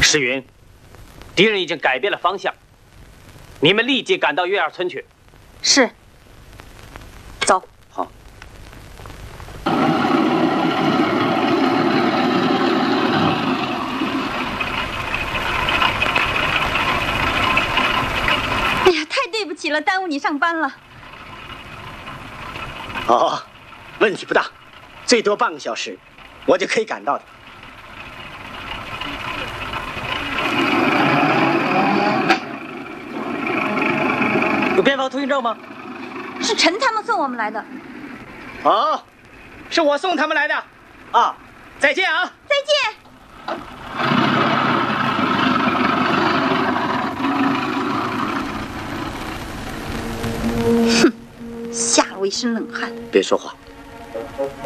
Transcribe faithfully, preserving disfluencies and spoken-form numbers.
世云，敌人已经改变了方向，你们立即赶到月儿村去。 是。走。 好。 哎呀，太对不起了，耽误你上班了。 哦，问题不大，最多半个小时，我就可以赶到的。 有边防通行证吗？ 是陈他们送我们来的。 哦，是我送他们来的。啊，再见啊！ 再见。哼，吓了我一身冷汗。 别说话。